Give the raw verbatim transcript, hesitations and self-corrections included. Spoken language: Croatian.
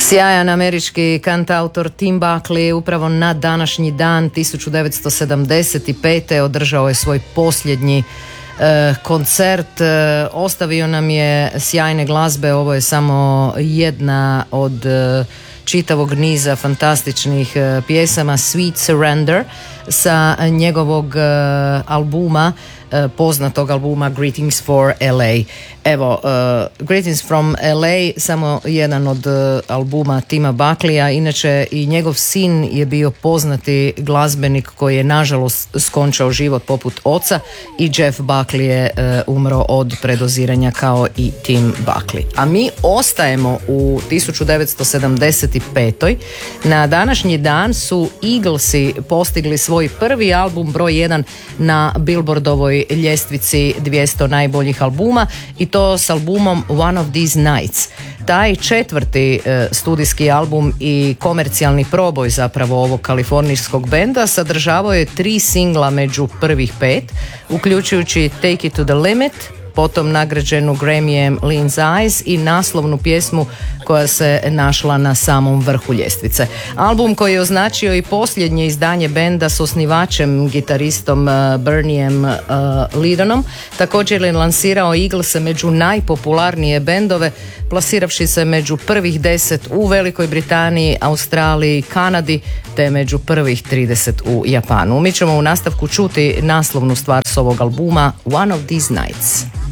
Sjajan američki kantautor Tim Buckley upravo na današnji dan tisuću devetsto sedamdeset pete. održao je svoj posljednji e, koncert. E, ostavio nam je sjajne glazbe, ovo je samo jedna od e, čitavog niza fantastičnih e, pjesama. Sweet Surrender sa njegovog e, albuma, e, poznatog albuma Greetings for L A. Evo, uh, Greetings from L A, samo jedan od uh, albuma Tima Buckleya. Inače i njegov sin je bio poznati glazbenik koji je nažalost skončao život poput oca, i Jeff Buckley je uh, umro od predoziranja kao i Tim Buckley. A mi ostajemo u tisuću devetsto sedamdeset pete. Na današnji dan su Eaglesi postigli svoj prvi album broj jedan na Billboardovoj ljestvici dvjesto najboljih albuma, i to s albumom One of These Nights. Taj četvrti e, studijski album i komercijalni proboj zapravo ovog kalifornijskog benda sadržavao je tri singla među prvih pet, uključujući Take It to the Limit, potom nagrađenu Grammyjem Lean's Eyes i naslovnu pjesmu koja se našla na samom vrhu ljestvice. Album koji je označio i posljednje izdanje benda s osnivačem, gitaristom uh, Berniejem uh, Lidonom, također je lansirao Eaglese među najpopularnije bendove, plasiravši se među prvih deset u Velikoj Britaniji, Australiji, Kanadi, te među prvih trideset u Japanu. Mi ćemo u nastavku čuti naslovnu stvar s ovog albuma, One of These Nights.